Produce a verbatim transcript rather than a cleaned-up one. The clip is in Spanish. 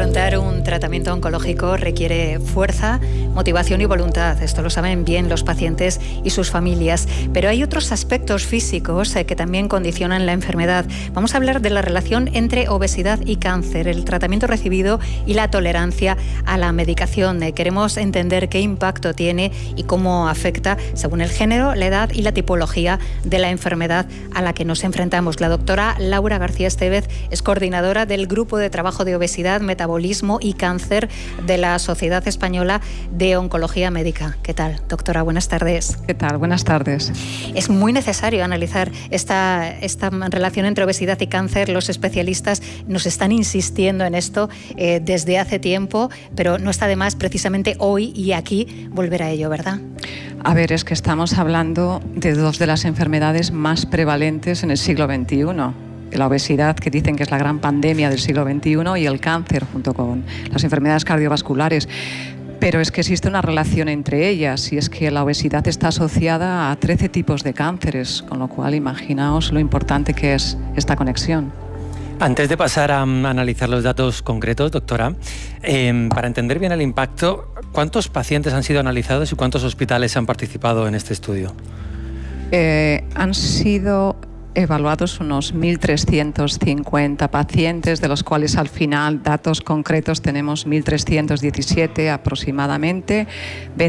Afrontar un tratamiento oncológico requiere fuerza, motivación y voluntad. Esto lo saben bien los pacientes y sus familias. Pero hay otros aspectos físicos eh, que también condicionan la enfermedad. Vamos a hablar de la relación entre obesidad y cáncer, el tratamiento recibido y la tolerancia a la medicación. Eh, queremos entender qué impacto tiene y cómo afecta según el género, la edad y la tipología de la enfermedad a la que nos enfrentamos. La doctora Laura García Estévez es coordinadora del Grupo de Trabajo de Obesidad, Metabolismo y Cáncer de la Sociedad Española de Oncología Médica. ¿Qué tal, doctora? Buenas tardes. ¿Qué tal? Buenas tardes. Es muy necesario analizar esta, esta relación entre obesidad y cáncer. Los especialistas nos están insistiendo en esto eh, desde hace tiempo, pero no está de más precisamente hoy y aquí volver a ello, ¿verdad? A ver, es que estamos hablando de dos de las enfermedades más prevalentes en el siglo veintiuno. La obesidad, que dicen que es la gran pandemia del siglo veintiuno, y el cáncer, junto con las enfermedades cardiovasculares. Pero es que existe una relación entre ellas, y es que la obesidad está asociada a trece tipos de cánceres, con lo cual imaginaos lo importante que es esta conexión. Antes de pasar a um, analizar los datos concretos, doctora, eh, para entender bien el impacto, ¿cuántos pacientes han sido analizados y cuántos hospitales han participado en este estudio? Eh, han sido evaluados unos mil trescientos cincuenta pacientes, de los cuales al final datos concretos tenemos mil trescientos diecisiete aproximadamente.